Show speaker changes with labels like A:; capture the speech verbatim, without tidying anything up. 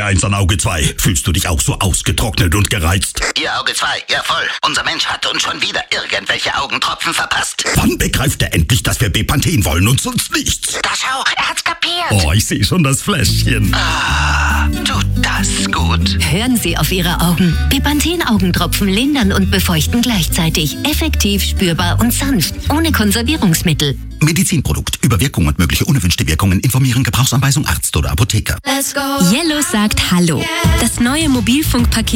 A: eins an Auge zwei. Fühlst du dich auch so ausgetrocknet und gereizt?
B: Ihr Auge zwei, ja voll. Unser Mensch hat uns schon wieder irgendwelche Augentropfen verpasst.
A: Wann begreift er endlich, dass wir Bepanthen wollen und sonst nichts?
B: Da schau, er hat's kapiert.
A: Oh, ich sehe schon das Fläschchen.
B: Ah, tut das gut.
C: Hören Sie auf Ihre Augen. Bepanthen-Augentropfen lindern und befeuchten gleichzeitig. Effektiv, spürbar und sanft. Ohne Konservierungsmittel.
A: Medizinprodukt. Über Wirkung und mögliche unerwünschte Wirkungen informieren. Gebrauchsanweisung Arzt oder Apotheker.
D: Yellow sagt Hallo. Das neue Mobilfunkpaket